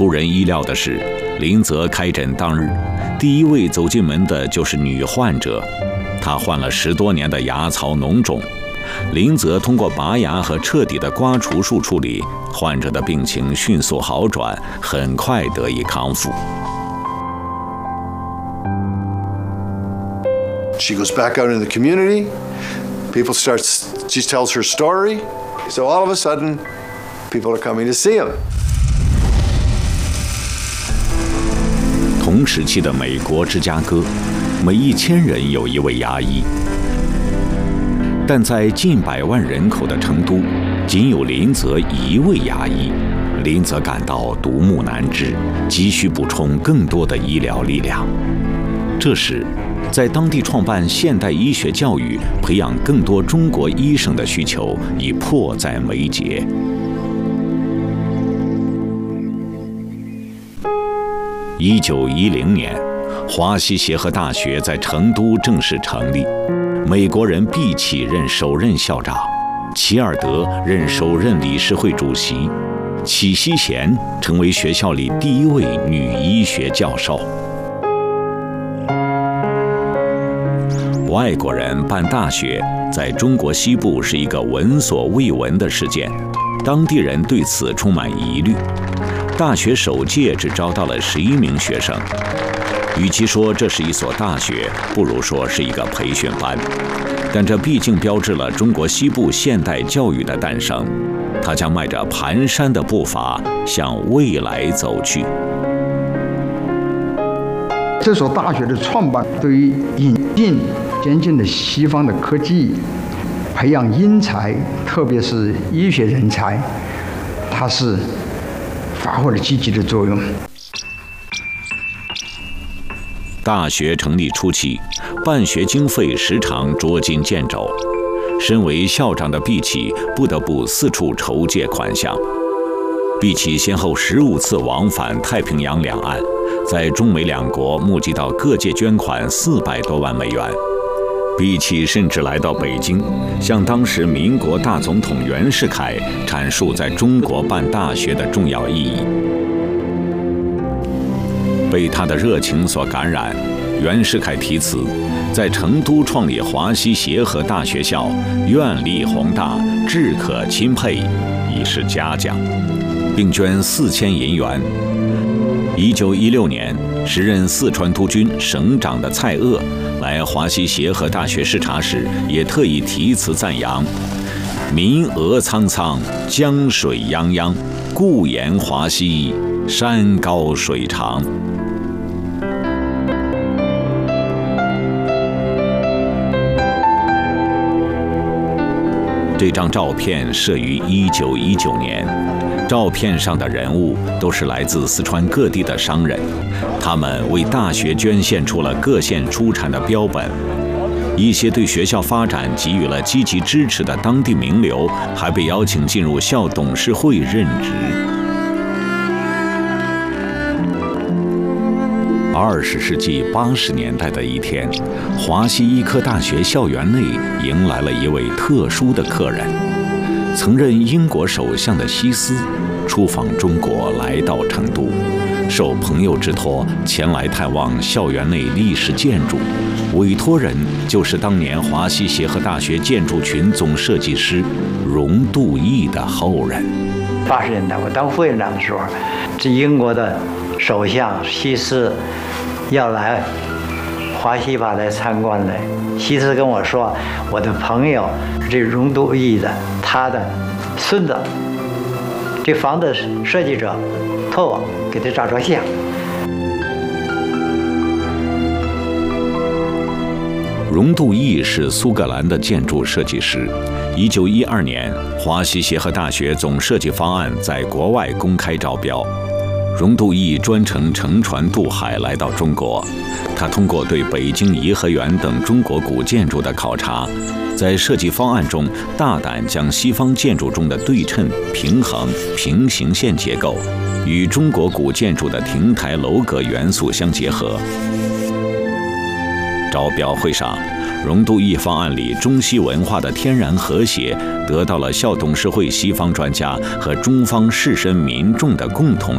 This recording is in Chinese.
出人意料的是，林则开诊当日，第一位走进门的就是女患者，她患了10多年的牙槽脓肿。林则通过拔牙和彻底的刮除术处理，患者的病情迅速好转，很快得以康复。 She goes back out in the community. People start. She tells her story. So all of a sudden, people are coming to see him. 同时期的美国芝加哥，每1000人有一位牙医。但在近100万人口的成都，仅有林则一位牙医。林则感到独木难支，急需补充更多的医疗力量。这时，在当地创办现代医学教育，培养更多中国医生的需求已迫在眉睫。1910年，华西协和大学在成都正式成立。美国人毕启任首任校长，齐尔德任首任理事会主席，启西贤成为学校里第一位女医学教授。外国人办大学在中国西部是一个闻所未闻的事件，当地人对此充满疑虑。大学首届只招到了11名学生。与其说这是一所大学，不如说是一个培训班，但这毕竟标志了中国西部现代教育的诞生。它将迈着蹒跚的步伐向未来走去。 这所大学的创办，对于引进先进的西方的科技，培养英才，特别是医学人才，它是发挥了积极的作用。 大学成立初期，办学经费时常捉襟见肘，身为校长的毕启不得不四处筹借款项。毕启先后15次往返太平洋两岸，在中美两国募集到各界捐款400多万美元。毕启甚至来到北京，向当时民国大总统袁世凯阐述在中国办大学的重要意义。被他的热情所感染，袁世凯题词，在成都创立华西协和大学校，愿力宏大，志可钦佩，已是嘉奖，并捐4000银元。1916年，时任四川督军省长的蔡锷来华西协和大学视察时，也特意题词赞扬：民鹅苍苍，江水泱泱，故言华西，山高水长。这张照片摄于1919年，照片上的人物都是来自四川各地的商人，他们为大学捐献出了各县出产的标本。一些对学校发展给予了积极支持的当地名流，还被邀请进入校董事会任职。20世纪80年代的一天，华西医科大学校园内迎来了一位特殊的客人。曾任英国首相的希斯出访中国，来到成都，受朋友之托前来探望校园内历史建筑。委托人就是当年华西协和大学建筑群总设计师荣度义的后人。 80年代我当副院长的时候，这英国的首相希斯要来华西法来参观来。希斯跟我说，我的朋友这荣度义的他的孙子，这房子设计者托我给他照相。 荣度义是苏格兰的建筑设计师。1912年，华西协和大学总设计方案在国外公开招标。荣度义专程乘船渡海来到中国，他通过对北京颐和园等中国古建筑的考察，在设计方案中大胆将西方建筑中的对称、平衡、平行线结构与中国古建筑的亭台楼阁元素相结合。招标会上，荣度义方案里中西文化的天然和谐得到了校董事会西方专家和中方士绅民众的共同